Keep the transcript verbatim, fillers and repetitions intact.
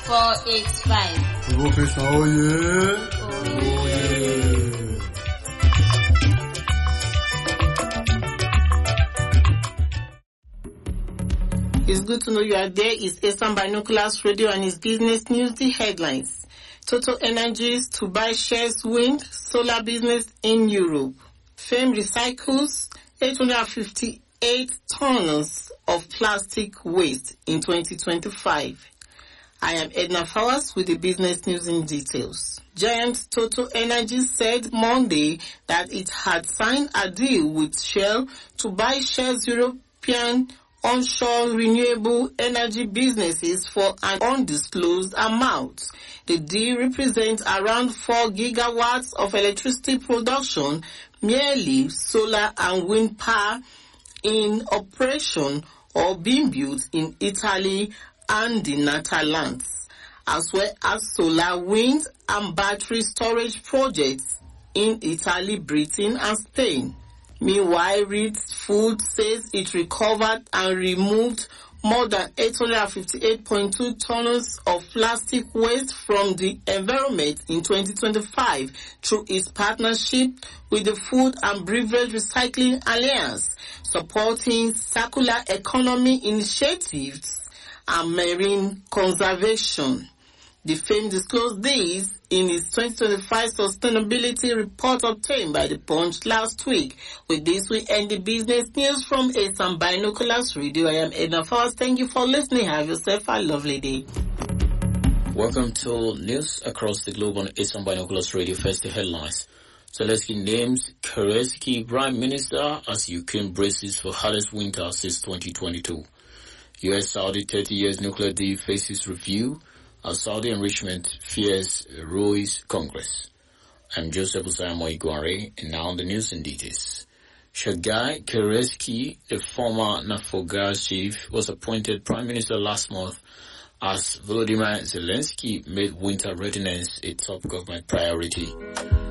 four eight five. Professor Oye. Oye. It's good to know you are there. It's Eastern Binoculars Radio and it's business news. The headlines. Total Energies to buy shares wind solar business in Europe. Fame recycles eight hundred fifty-eight tons of plastic waste in twenty twenty-five. I am Edna Fowers with the business news in details. Giant Total Energies said Monday that it had signed a deal with Shell to buy Shell's European onshore renewable energy businesses for an undisclosed amount. The deal represents around four gigawatts of electricity production, merely solar and wind power in operation or being built in Italy and the Netherlands, as well as solar, wind and battery storage projects in Italy, Britain and Spain. Meanwhile, Reed Food says it recovered and removed more than eight hundred fifty-eight point two tons of plastic waste from the environment in twenty twenty-five through its partnership with the Food and Beverage Recycling Alliance, supporting circular economy initiatives and marine conservation. The firm disclosed this in its twenty twenty-five sustainability report obtained by the Punch last week. With this, we end the business news from Eastern Binoculars Radio. I am Edna Fowers. Thank you for listening. Have yourself a lovely day. Welcome to news across the globe on Eastern Binoculars Radio. First, the headlines. Zelensky names Kerensky Prime Minister as Ukraine braces for hardest winter since twenty twenty-two. U S-Saudi thirty years nuclear deal faces review as Saudi enrichment fears ruins Congress. I'm Joseph Usayamo Iguare, and now the news in details. Sergei Kerensky, the former Naftogaz chief, was appointed prime minister last month as Volodymyr Zelensky made winter readiness a top government priority.